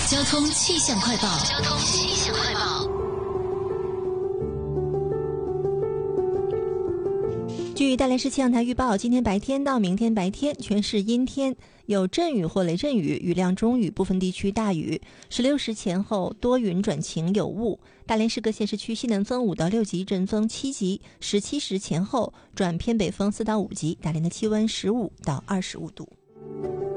交通气象快报。 据大连市气象台预报，今天白天到明天白天全市阴天，有阵雨或雷阵雨，雨量中雨，部分地区大雨。16时前后多云转晴有雾。大连市各县市区西南风5到6级，阵风7级。17时前后转偏北风4到5级。大连的气温15到25度。